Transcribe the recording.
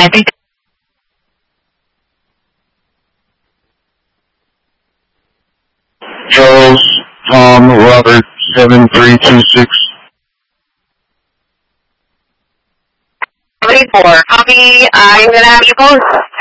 Happy. Charles Tom Robert 7326. 74. Copy. I'm gonna have you post.